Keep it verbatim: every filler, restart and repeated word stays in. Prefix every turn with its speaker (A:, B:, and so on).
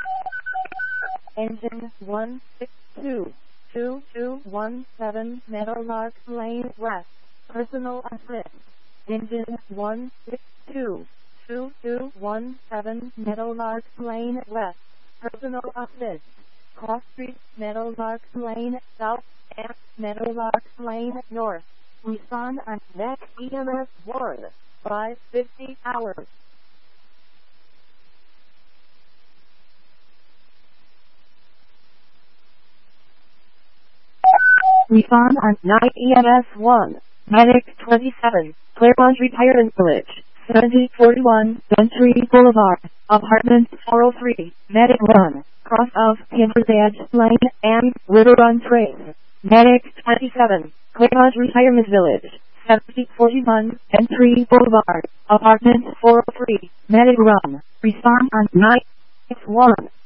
A: Engine one six two, two two one seven Meadowlark Lane West. Personal assist. Engine one six two, two two one seven Meadowlark Lane West. Personal assist. Cross Street, Meadowlark Lane South, and Meadowlark Lane North. Respond on next E M S one, five fifty hours. Respond on night E M S one, Medic twenty-seven, Claremont Retirement Village, seventy forty-one, Gentry Boulevard, Apartment four oh three, Medic one, cross of Timber's Edge Lane and River Run Train. Medic twenty-seven, Claremont Retirement Village, seventy forty-one, Gentry Boulevard, Apartment four oh three, Medic Run. Respond on night one.